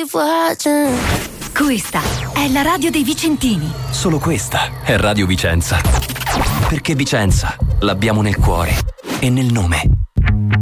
keep watching. Questa è la radio dei Vicentini. Solo questa è Radio Vicenza. Perché Vicenza l'abbiamo nel cuore e nel nome.